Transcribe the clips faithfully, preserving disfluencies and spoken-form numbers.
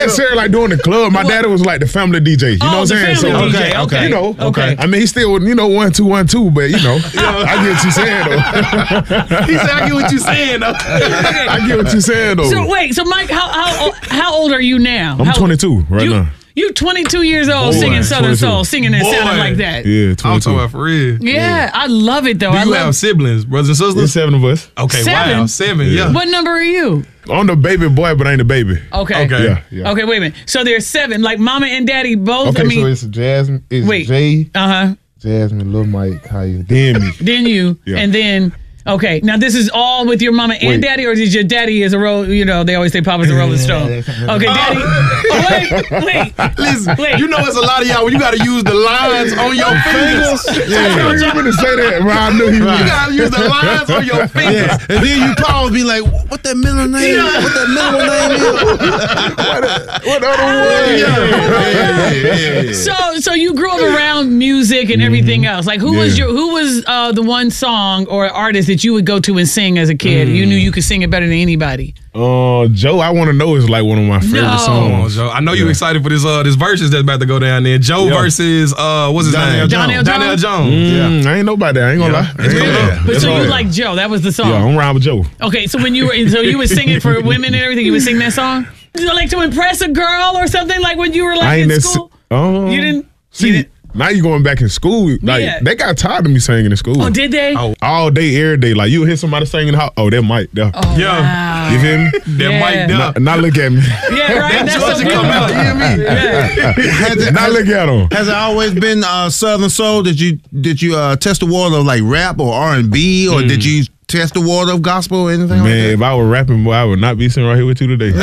necessarily like doing the club. My daddy was like the family D J. You oh, know what I'm saying? So D J, okay, you know, okay. I mean, he still, you know, one two one two, but you know, I get what you're saying though. He said, "I get what you're saying though." Okay. I get what you're saying though. So wait, so Mike, how how how old are you now? I'm how, twenty-two right you, now. You twenty-two years old Boy, singing Southern twenty-two. Soul, singing and Boy. sounding like that. Yeah, I'm twenty-two. talking about for real. Yeah, yeah. I love it though. Do I you love have siblings, brothers and sisters? There's seven of us. Okay, Seven? wow, seven. Yeah. Yeah. What number are you? I'm the baby boy, but I ain't the baby. Okay. Okay. Yeah, yeah. Okay, wait a minute. So there's seven, like mama and daddy both. Okay, I mean, so it's Jasmine, it's wait. Jay, uh huh. Jasmine, Lil Mike, how you, then me. Then you, Yeah. and then. Okay, now this is all with your mama and Wait. daddy, or is your daddy is a roll? You know, they always say Papa's a Rolling Stone. Okay, daddy. Oh, wait, wait. Listen, Wait. you know it's a lot of y'all when you got to use the lines on your fingers. Yeah, you were gonna say that, but I knew he You was. got to use the lines on your fingers. Yeah. And then you pause, be like, what that middle name? What that middle name is? What other one? Yeah, yeah, yeah. So, so you grew up around music and everything else. Like, who was Yeah. your who was uh, the one song or artist that you would go to and sing as a kid? You knew you could sing it better than anybody. Uh, Joe, I Want to Know is like one of my favorite No. Come on, songs. Joe. I know you Yeah. excited for this uh this verses that's about to go down there. Joe Yeah. versus uh what's his Donnell name? Jones. Donnell Donnell Jones? Jones. Mm, I ain't know about that. I ain't gonna Yeah. lie. I It's ain't coming know up. that. But That's so you all. like Joe? That was the song. Yeah, I'm around with Joe. Okay, so when you were so you were singing for women and everything, you would sing that song. Did you like to impress a girl or something like when you were like I ain't in that. school? Um, You didn't. See, you didn't- now you going back in school. Like Yeah. they got tired of me singing in school. Oh, did they? Oh. All day, every day. Like you hear somebody singing, how? Oh, that mic. There. Oh, Yeah. wow. You feel me? That Yeah. mic Now, down. now look at me. Yeah, right. That's Georgia so come good. out, you hear me? Yeah. Has it, Now has, look at him. has it always been uh, Southern Soul? Did you did you uh, test the water of like rap or R and B, or did you test the water of gospel or anything Man, like if I were rapping, boy, I would not be sitting right here with you today.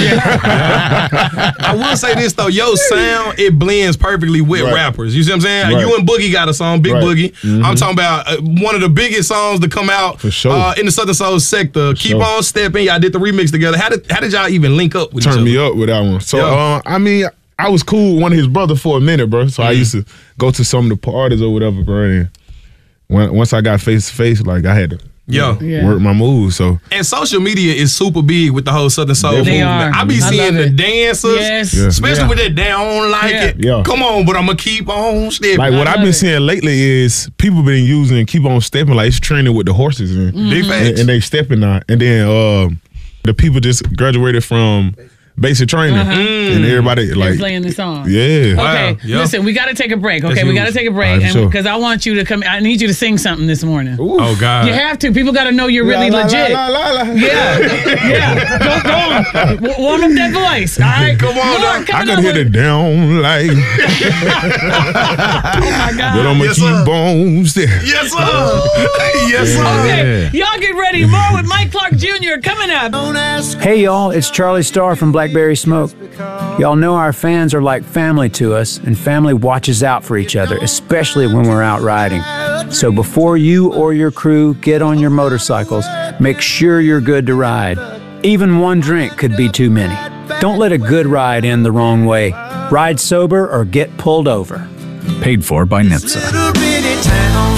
I will say this though, your sound it blends perfectly with Right. rappers. You see what I'm saying? Right. You and Boogie got a song, Big Right. Boogie. I'm talking about uh, one of the biggest songs to come out For sure. uh, in the Southern Soul sector. Keep sure. on stepping. Y'all did the remix together. How did how did y'all even link up with each Turn other? me up with that one. So, Yeah. uh, I mean, I was cool with one of his brothers for a minute, bro. So I used to go to some of the parties or whatever, bro. And when, once I got face to face, like I had to Yeah. Yeah. work my moves. So And social media is super big with the whole Southern Soul They movement. are. I be I seeing love the it. dancers, Yes. Yeah. especially Yeah. with that they don't like Yeah. it. Yeah. Come on, but I'm gonna keep on stepping. like what I I've love been it. seeing lately is people been using keep on stepping like it's training with the horses and, Big facts. and, and they stepping now. And then um, the people just graduated from basic training and everybody They're like playing the song. yeah. Wow. Okay, Yeah. listen, we got to take a break. Okay, That's we got to huge. take a break, All right, and sure. because I want you to come. I need you to sing something this morning. Oh God. You have to. People got to know you're really La, la, legit. la, la, la, la. Yeah, yeah. Go, go on. W- warm up that voice. All right, Come on, More now. I coming could up hit with- it down like, Oh my but God. I'ma Yes, keep sir. on stepping. Yes, sir. Yes, sir. Okay, y'all get ready. More with Mike Clark Junior coming up. Hey y'all, it's Charlie Starr from Blackberry Smoke. Y'all know our fans are like family to us, and family watches out for each other, especially when we're out riding. So before you or your crew get on your motorcycles, make sure you're good to ride. Even one drink could be too many. Don't let a good ride end the wrong way. Ride sober or get pulled over. Paid for by N H T S A. Little bitty town.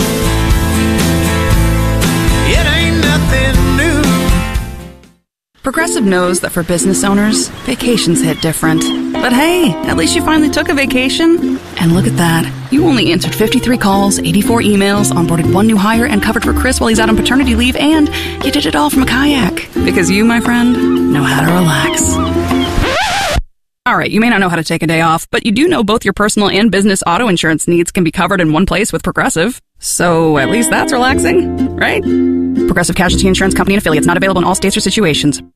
It ain't nothing new. Progressive knows that for business owners, vacations hit different. But hey, at least you finally took a vacation. And look at that. You only answered fifty-three calls, eighty-four emails, onboarded one new hire, and covered for Chris while he's out on paternity leave, and you did it all from a kayak. Because you, my friend, know how to relax. All right, you may not know how to take a day off, but you do know both your personal and business auto insurance needs can be covered in one place with Progressive. So at least that's relaxing, right? Progressive Casualty Insurance Company and affiliates, not available in all states or situations.